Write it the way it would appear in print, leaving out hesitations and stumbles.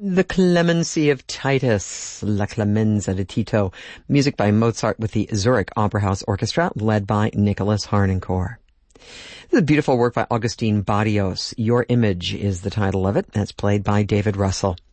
The Clemency of Titus, La Clemenza de Tito, music by Mozart with the Zurich Opera House Orchestra, led by Nicholas Harnoncourt. This is a beautiful work by Augustin Barrios. Your Image is the title of it. That's played by David Russell.